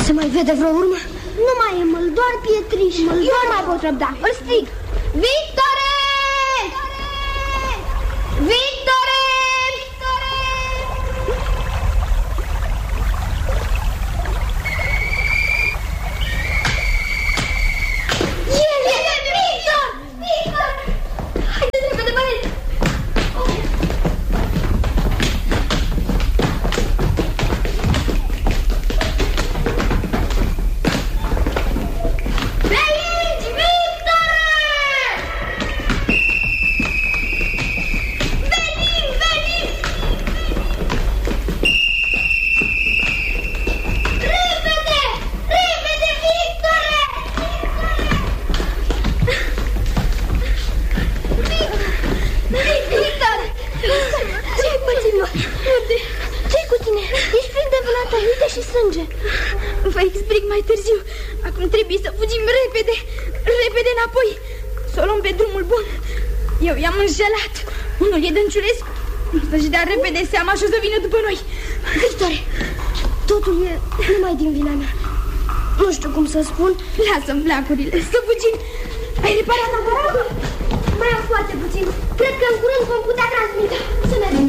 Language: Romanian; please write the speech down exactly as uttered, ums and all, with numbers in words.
Se mai vede vreo urmă? Nu mai e măl, doar pietriș. Măl, eu nu mai pot răbda. Îl strig. Victore! Victore! Vă explic mai târziu. Acum trebuie să fugim repede, repede înapoi, să o luăm pe drumul bun. Eu i-am înșelat. Unul e Dănciulescu. Să-și dea repede seama și o să vină după noi. Victore, totul e numai din vina mea. Nu știu cum să spun. Lasă-mi flacurile, să fugim. Ai reparat aparatul? Mai am foarte puțin. Cred că în curând vom putea transmite. Să mergem.